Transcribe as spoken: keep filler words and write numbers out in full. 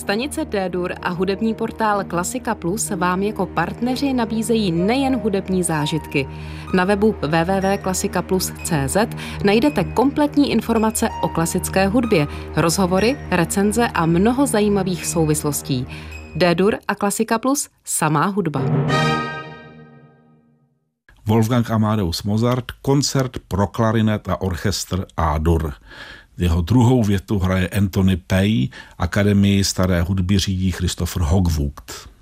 Stanice D-Dur a hudební portál Klasika Plus vám jako partneři nabízejí nejen hudební zážitky. Na webu w w w tečka klasika plus tečka c z najdete kompletní informace o klasické hudbě, rozhovory, recenze a mnoho zajímavých souvislostí. D-Dur a Klasika Plus, samá hudba. Wolfgang Amadeus Mozart, koncert pro klarinet a orchestr A-dur. Jeho druhou větu hraje Anthony Pei, Akademii staré hudby řídí Christopher Hogwood.